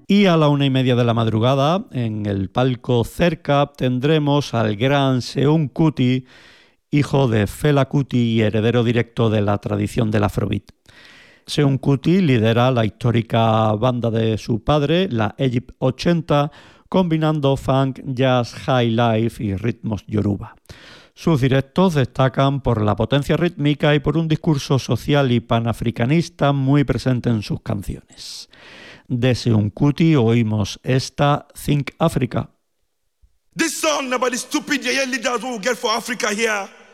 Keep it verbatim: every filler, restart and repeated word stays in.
Y a la una y media de la madrugada, en el palco cerca, tendremos al gran Seun Kuti, hijo de Fela Kuti y heredero directo de la tradición del Afrobeat. Seun Kuti lidera la histórica banda de su padre, la Egypt ochenta, combinando funk, jazz, high life y ritmos yoruba. Sus directos destacan por la potencia rítmica y por un discurso social y panafricanista muy presente en sus canciones. De Seun Kuti oímos esta Think Africa. This song about the stupid yeah, leaders we will get for Africa here.